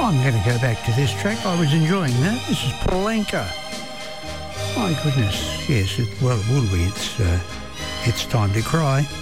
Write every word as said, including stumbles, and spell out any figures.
I'm going to go back to this track. I was enjoying that. This is Paul Anka. My goodness, yes, it, well, it will be. It's, uh, it's Time to Cry.